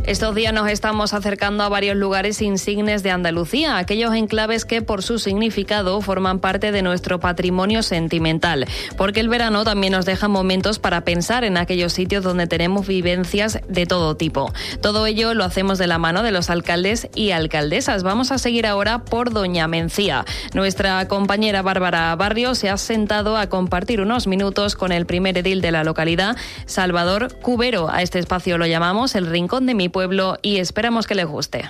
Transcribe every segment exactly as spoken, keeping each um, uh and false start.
Estos días nos estamos acercando a varios lugares insignes de Andalucía, aquellos enclaves que por su significado forman parte de nuestro patrimonio sentimental, porque el verano también nos deja momentos para pensar en aquellos sitios donde tenemos vivencias de todo tipo. Todo ello lo hacemos de la mano de los alcaldes y alcaldesas. Vamos a seguir ahora por Doña Mencía. Nuestra compañera Bárbara Barrio se ha sentado a compartir unos minutos con el primer edil de la localidad, Salvador Cubero. A este espacio lo llamamos El Rincón de mi pueblo y esperamos que les guste.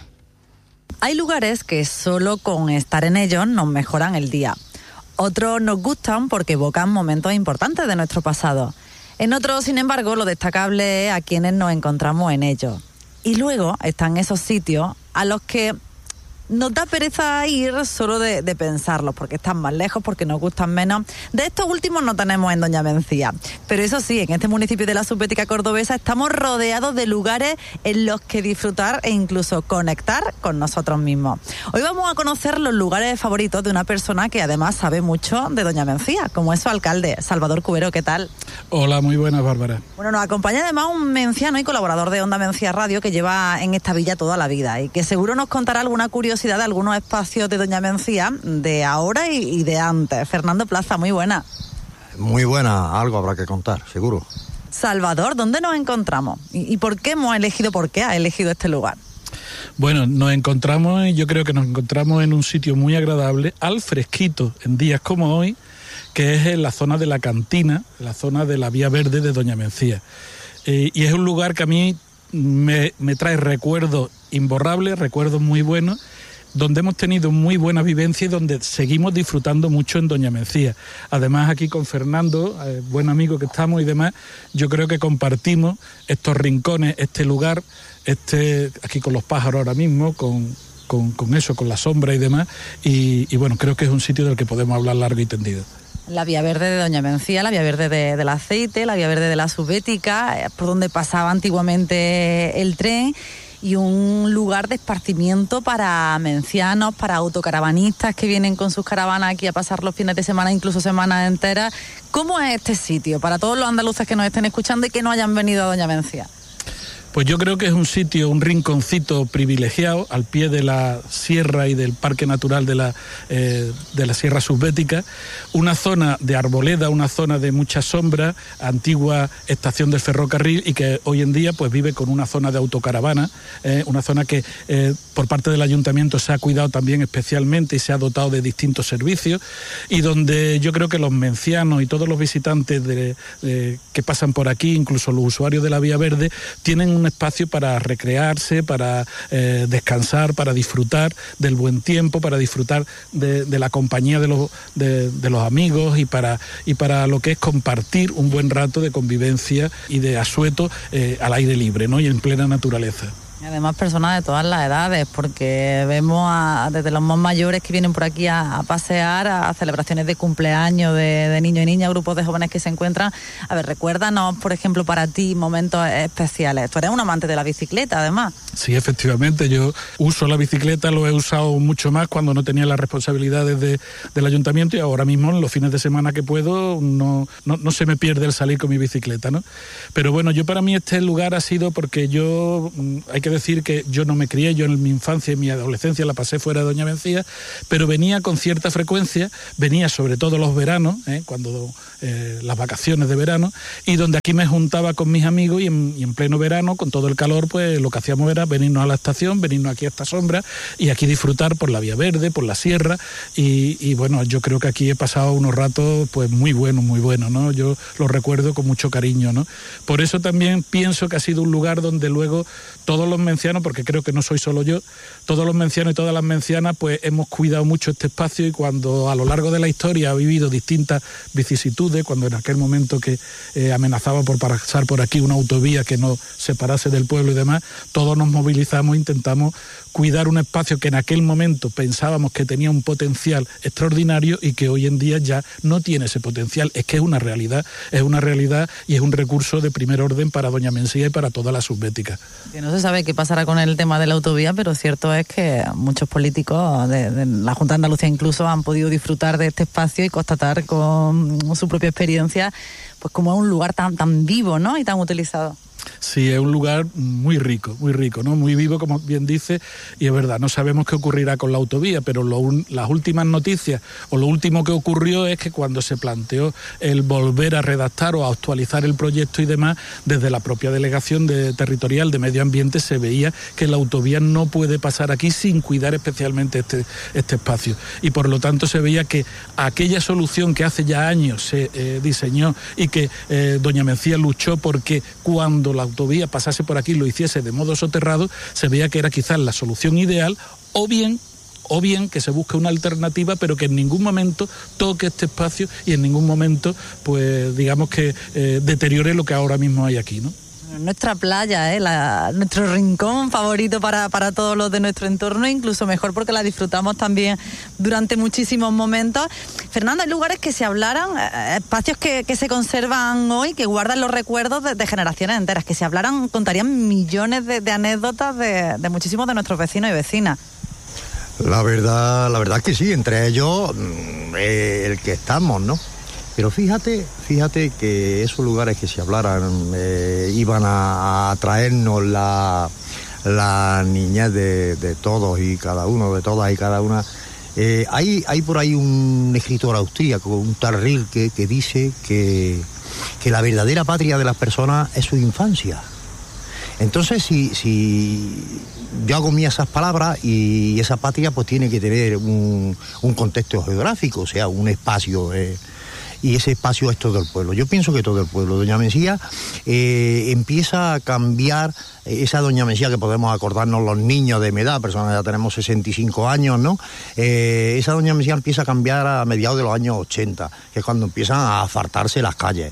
Hay lugares que solo con estar en ellos nos mejoran el día. Otros nos gustan porque evocan momentos importantes de nuestro pasado. En otros, sin embargo, lo destacable es a quienes nos encontramos en ellos. Y luego están esos sitios a los que nos da pereza ir solo de, de pensarlos, porque están más lejos, porque nos gustan menos. De estos últimos no tenemos en Doña Mencía. Pero eso sí, en este municipio de la Subbética cordobesa estamos rodeados de lugares en los que disfrutar e incluso conectar con nosotros mismos. Hoy vamos a conocer los lugares favoritos de una persona que además sabe mucho de Doña Mencía, como es su alcalde, Salvador Cubero. ¿Qué tal? Hola, muy buenas, Bárbara. Bueno, nos acompaña además un menciano y colaborador de Onda Mencía Radio que lleva en esta villa toda la vida y que seguro nos contará alguna curiosidad de algunos espacios de Doña Mencía de ahora y, y de antes. Fernando Plaza, muy buena. Muy buena, algo habrá que contar, seguro. Salvador, ¿dónde nos encontramos? ¿Y, y por qué hemos elegido, por qué ha elegido este lugar? Bueno, nos encontramos, yo creo que nos encontramos en un sitio muy agradable, al fresquito, en días como hoy, que es en la zona de la cantina, la zona de la Vía Verde de Doña Mencía. Eh, y es un lugar que a mí me, me trae recuerdos imborrables, recuerdos muy buenos, donde hemos tenido muy buena vivencia y donde seguimos disfrutando mucho en Doña Mencía. Además, aquí con Fernando, eh, buen amigo que estamos y demás, yo creo que compartimos estos rincones, este lugar, este aquí con los pájaros ahora mismo, con, con, con eso, con la sombra y demás, y, y bueno, creo que es un sitio del que podemos hablar largo y tendido. La Vía Verde de Doña Mencía, la Vía Verde de, del aceite, la Vía Verde de la Subbética, eh, por donde pasaba antiguamente el tren, y un lugar de esparcimiento para mencianos, para autocaravanistas que vienen con sus caravanas aquí a pasar los fines de semana, incluso semanas enteras. ¿Cómo es este sitio para todos los andaluces que nos estén escuchando y que no hayan venido a Doña Mencía? Pues yo creo que es un sitio, un rinconcito privilegiado al pie de la sierra y del Parque Natural de la, eh, de la Sierra Subbética, una zona de arboleda, una zona de mucha sombra, antigua estación del ferrocarril y que hoy en día pues vive con una zona de autocaravana, eh, una zona que eh, por parte del ayuntamiento se ha cuidado también especialmente y se ha dotado de distintos servicios y donde yo creo que los mencianos y todos los visitantes de, de, que pasan por aquí, incluso los usuarios de la Vía Verde, tienen un espacio para recrearse, para eh, descansar, para disfrutar del buen tiempo, para disfrutar de, de la compañía de los, de, de los amigos y para, y para lo que es compartir un buen rato de convivencia y de asueto eh, al aire libre, ¿no? Y en plena naturaleza. Además, personas de todas las edades, porque vemos a, desde los más mayores que vienen por aquí a, a pasear, a celebraciones de cumpleaños de, de niños y niñas, grupos de jóvenes que se encuentran. A ver, recuérdanos, por ejemplo, para ti momentos especiales. Tú eres un amante de la bicicleta, además. Sí, efectivamente, yo uso la bicicleta, lo he usado mucho más cuando no tenía las responsabilidades de, del ayuntamiento y ahora mismo en los fines de semana que puedo no, no, no se me pierde el salir con mi bicicleta, ¿no? Pero bueno, yo para mí este lugar ha sido porque yo, hay que decir que yo no me crié, yo en mi infancia y mi adolescencia la pasé fuera de Doña Mencía, pero venía con cierta frecuencia, venía sobre todo los veranos, ¿eh? cuando eh, las vacaciones de verano, y donde aquí me juntaba con mis amigos y en, y en pleno verano, con todo el calor, pues lo que hacíamos era venirnos a la estación, venirnos aquí a esta sombra y aquí disfrutar por la Vía Verde, por la sierra y, y bueno, yo creo que aquí he pasado unos ratos pues muy buenos, muy buenos, ¿no? Yo los recuerdo con mucho cariño, ¿no? Por eso también pienso que ha sido un lugar donde luego todos los mencianos, porque creo que no soy solo yo, todos los mencianos y todas las mencianas pues hemos cuidado mucho este espacio y cuando a lo largo de la historia ha vivido distintas vicisitudes, cuando en aquel momento que eh, amenazaba por pasar por aquí una autovía que nos separase del pueblo y demás, todos nos movilizamos, intentamos cuidar un espacio que en aquel momento pensábamos que tenía un potencial extraordinario y que hoy en día ya no tiene ese potencial. Es que es una realidad, es una realidad y es un recurso de primer orden para Doña Mencía y para toda la Subbética. Que no se sabe qué pasará con el tema de la autovía, pero cierto es que muchos políticos de, de la Junta de Andalucía incluso han podido disfrutar de este espacio y constatar con su propia experiencia pues como es un lugar tan, tan vivo, ¿no? Y tan utilizado. Sí, es un lugar muy rico, muy rico, ¿no? Muy vivo, como bien dice, y es verdad, no sabemos qué ocurrirá con la autovía, pero lo un, las últimas noticias o lo último que ocurrió es que cuando se planteó el volver a redactar o a actualizar el proyecto y demás, desde la propia Delegación de, Territorial de Medio Ambiente se veía que la autovía no puede pasar aquí sin cuidar especialmente este, este espacio. Y por lo tanto se veía que aquella solución que hace ya años se eh, diseñó y que eh, doña Mencía luchó porque cuando la autovía pasase por aquí lo hiciese de modo soterrado, se veía que era quizás la solución ideal, o bien o bien que se busque una alternativa, pero que en ningún momento toque este espacio y en ningún momento, pues digamos que eh, deteriore lo que ahora mismo hay aquí, ¿no? Nuestra playa, ¿eh? la, nuestro rincón favorito para, para todos los de nuestro entorno, incluso mejor porque la disfrutamos también durante muchísimos momentos. Fernando, hay lugares que se hablaran, eh, espacios que, que se conservan hoy, que guardan los recuerdos de, de generaciones enteras, que se hablaran, contarían millones de, de anécdotas de, de muchísimos de nuestros vecinos y vecinas. La verdad, la verdad es que sí, entre ellos eh, el que estamos, ¿no? Pero fíjate, fíjate que esos lugares que se hablaran eh, iban a, a traernos la, la niñez de, de todos y cada uno, de todas y cada una. Eh, hay, hay por ahí un escritor austríaco, un tal Rilke, que dice que, que la verdadera patria de las personas es su infancia. Entonces, si, si yo hago mías esas palabras, y esa patria pues tiene que tener un, un contexto geográfico, o sea, un espacio... Eh, y ese espacio es todo el pueblo. Yo pienso que todo el pueblo. Doña Mencía eh, empieza a cambiar, esa Doña Mencía que podemos acordarnos los niños de mi edad, personas ya tenemos sesenta y cinco años, ¿no? Eh, esa Doña Mencía empieza a cambiar a mediados de los años ochenta, que es cuando empiezan a asfaltarse las calles.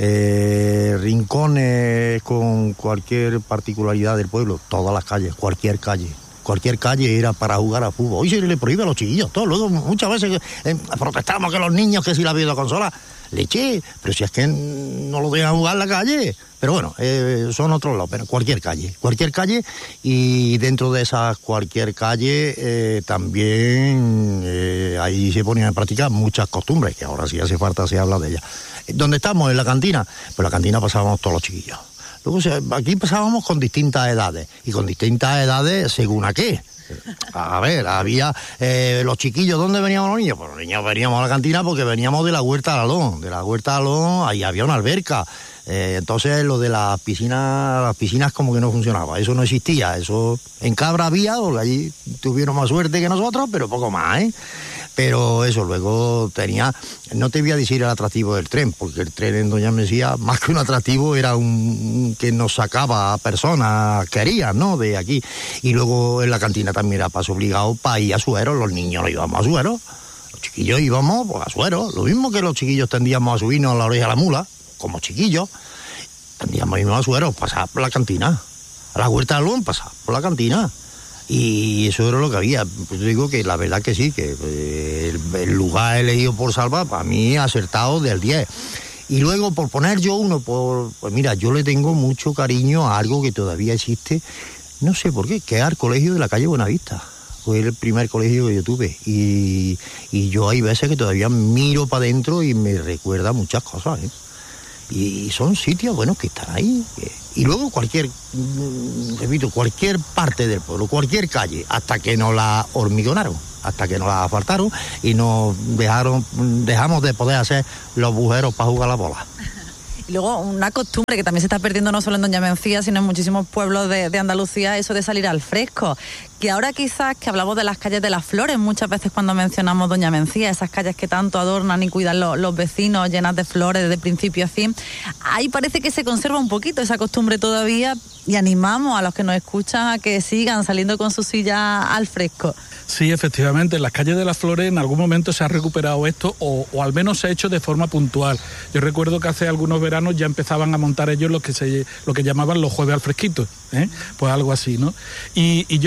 Eh, rincones con cualquier particularidad del pueblo, todas las calles, cualquier calle. Cualquier calle era para jugar a fútbol. Hoy se le prohíbe a los chiquillos todo. Luego muchas veces eh, protestamos que los niños, que si la videoconsola, leche, pero si es que no lo dejan jugar en la calle. Pero bueno, eh, son otros lados, pero cualquier calle, cualquier calle, y dentro de esa cualquier calle eh, también eh, ahí se ponían en práctica muchas costumbres, que ahora sí hace falta se habla de ellas. ¿Dónde estamos? En la cantina. Pues la cantina pasábamos todos los chiquillos. Luego aquí pasábamos con distintas edades, y con distintas edades según a qué. A ver, había eh, los chiquillos, ¿dónde veníamos los niños? Pues los niños veníamos a la cantina porque veníamos de la Huerta de Alón. De la Huerta de Alón, ahí había una alberca. Eh, entonces lo de las piscinas, las piscinas como que no funcionaba, eso no existía. Eso en Cabra había, porque allí tuvieron más suerte que nosotros, pero poco más, ¿eh? Pero eso, luego tenía, no te voy a decir el atractivo del tren, porque el tren en Doña Mencía, más que un atractivo, era un, un que nos sacaba a personas querían, ¿no?, de aquí. Y luego en la cantina también era paso obligado para ir a Suero, los niños no íbamos a Suero, los chiquillos íbamos pues, a Suero, lo mismo que los chiquillos tendíamos a subirnos a la oreja de la mula, como chiquillos, tendíamos a irnos a Suero, pasar por la cantina, a la Huerta de Alón, pasar por la cantina. Y eso era lo que había. Pues digo que la verdad que sí, que eh, el, el lugar elegido por Salva, para mí acertado del diez. Y luego, por poner yo uno, por pues mira, yo le tengo mucho cariño a algo que todavía existe, no sé por qué, que es el colegio de la calle Buenavista. Fue el primer colegio que yo tuve. Y, y yo hay veces que todavía miro para adentro y me recuerda muchas cosas, ¿eh? Y son sitios, bueno, que están ahí. Y luego cualquier, repito, cualquier parte del pueblo, cualquier calle, hasta que nos la hormigonaron, hasta que nos la asfaltaron y nos dejaron, dejamos de poder hacer los bujeros para jugar a la bola. Y luego una costumbre que también se está perdiendo no solo en Doña Mencía, sino en muchísimos pueblos de, de Andalucía, eso de salir al fresco. Que ahora quizás que hablamos de las calles de las flores, muchas veces cuando mencionamos Doña Mencía, esas calles que tanto adornan y cuidan los, los vecinos, llenas de flores desde principio a fin, ahí parece que se conserva un poquito esa costumbre todavía, y animamos a los que nos escuchan a que sigan saliendo con su silla al fresco. Sí, efectivamente, en las calles de las flores en algún momento se ha recuperado esto, o, o al menos se ha hecho de forma puntual. Yo recuerdo que hace algunos veranos ya empezaban a montar ellos lo que se lo que llamaban los jueves al fresquito, ¿eh? Pues algo así, ¿no? Y, y yo creo que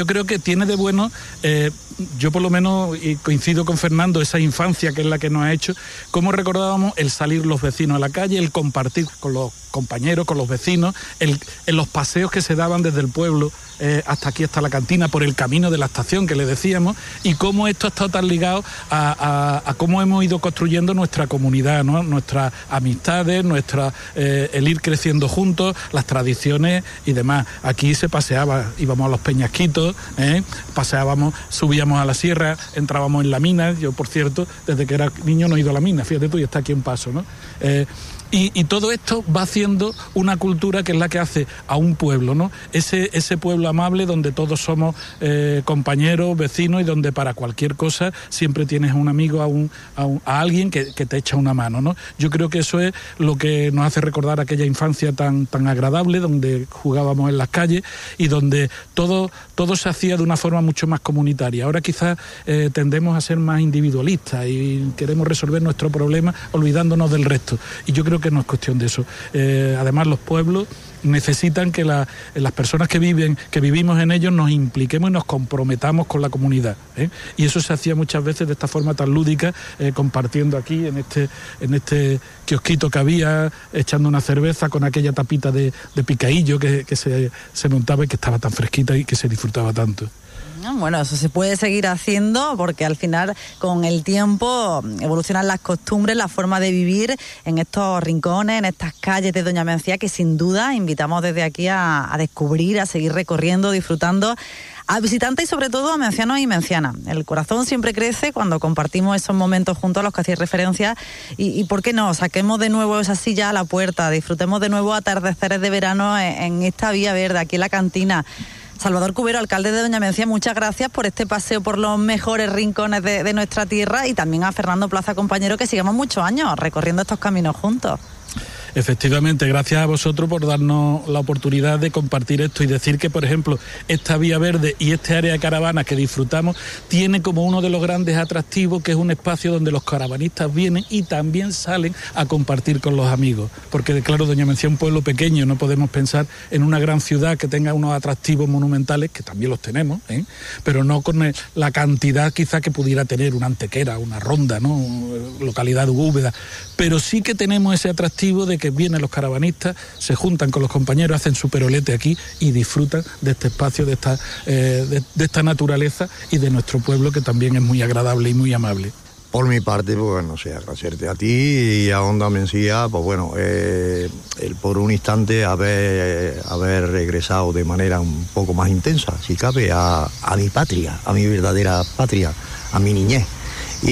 tiene de bueno, eh, yo por lo menos y coincido con Fernando, esa infancia que es la que nos ha hecho, cómo recordábamos el salir los vecinos a la calle, el compartir con los compañeros, con los vecinos, el, en los paseos que se daban desde el pueblo eh, hasta aquí, hasta la cantina, por el camino de la estación que le decíamos, y cómo esto ha estado tan ligado a, a, a cómo hemos ido construyendo nuestra comunidad, ¿no? Nuestras amistades, nuestra, eh, el ir creciendo juntos, las tradiciones y demás. Aquí se paseaba, íbamos a los peñasquitos, ¿eh? paseábamos, subíamos a la sierra, entrábamos en la mina. Yo, por cierto, desde que era niño no he ido a la mina, fíjate tú, y está aquí en Paso, ¿no? Eh, Y, y todo esto va haciendo una cultura que es la que hace a un pueblo, ¿no? Ese, ese pueblo amable donde todos somos eh, compañeros, vecinos, y donde para cualquier cosa siempre tienes a un amigo, a, un, a, un, a alguien que, que te echa una mano, ¿no? Yo creo que eso es lo que nos hace recordar aquella infancia tan, tan agradable, donde jugábamos en las calles y donde todo, todo se hacía de una forma mucho más comunitaria. Ahora quizás eh, tendemos a ser más individualistas y queremos resolver nuestro problema olvidándonos del resto. Y yo creo que que no es cuestión de eso. Eh, además, los pueblos necesitan que la, las personas que viven, que vivimos en ellos, nos impliquemos y nos comprometamos con la comunidad, ¿eh? Y eso se hacía muchas veces de esta forma tan lúdica, eh, compartiendo aquí en este, en este kiosquito que había, echando una cerveza con aquella tapita de, de picaillo que, que se, se montaba y que estaba tan fresquita y que se disfrutaba tanto. Bueno, eso se puede seguir haciendo porque al final con el tiempo evolucionan las costumbres, la forma de vivir en estos rincones, en estas calles de Doña Mencía, que sin duda invitamos desde aquí a, a descubrir, a seguir recorriendo, disfrutando a visitantes y sobre todo a mencianos y mencianas. El corazón siempre crece cuando compartimos esos momentos juntos a los que hacéis referencia y, y ¿por qué no? Saquemos de nuevo esa silla a la puerta, disfrutemos de nuevo atardeceres de verano en, en esta vía verde, aquí en la cantina. Salvador Cubero, alcalde de Doña Mencía, muchas gracias por este paseo por los mejores rincones de, de nuestra tierra, y también a Fernando Plaza, compañero, que sigamos muchos años recorriendo estos caminos juntos. Efectivamente, gracias a vosotros por darnos la oportunidad de compartir esto y decir que, por ejemplo, esta vía verde y este área de caravanas que disfrutamos tiene como uno de los grandes atractivos que es un espacio donde los caravanistas vienen y también salen a compartir con los amigos, porque claro, Doña Mencía es un pueblo pequeño, no podemos pensar en una gran ciudad que tenga unos atractivos monumentales, que también los tenemos, ¿eh? Pero no con la cantidad quizá que pudiera tener una Antequera, una Ronda, ¿no? Localidad Úbeda, pero sí que tenemos ese atractivo de que vienen los caravanistas, se juntan con los compañeros, hacen su perolete aquí y disfrutan de este espacio, de esta, eh, de, de esta naturaleza y de nuestro pueblo, que también es muy agradable y muy amable. Por mi parte, pues bueno, sea, agradecerte a ti y a Onda Mencía, pues bueno, eh, el por un instante haber, haber regresado de manera un poco más intensa, si cabe, a, a mi patria, a mi verdadera patria, a mi niñez. Y,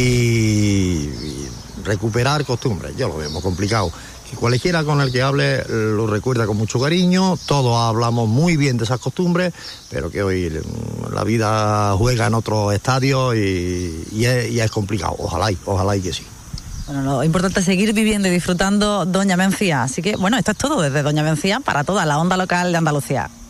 y recuperar costumbres, yo lo veo muy complicado. Y cualquiera con el que hable lo recuerda con mucho cariño, todos hablamos muy bien de esas costumbres, pero que hoy la vida juega en otros estadios y, y, es, y es complicado. Ojalá y, ojalá y que sí. Bueno, lo importante es seguir viviendo y disfrutando Doña Mencía. Así que, bueno, esto es todo desde Doña Mencía para toda la onda local de Andalucía.